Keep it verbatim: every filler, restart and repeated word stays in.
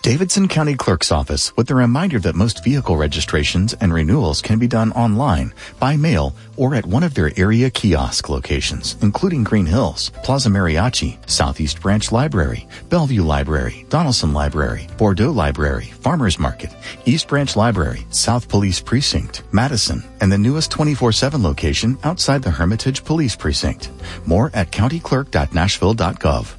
Davidson County Clerk's Office with a reminder that most vehicle registrations and renewals can be done online, by mail, or at one of their area kiosk locations, including Green Hills, Plaza Mariachi, Southeast Branch Library, Bellevue Library, Donaldson Library, Bordeaux Library, Farmers Market, East Branch Library, South Police Precinct, Madison, and the newest twenty-four seven location outside the Hermitage Police Precinct. More at county clerk dot nashville dot gov.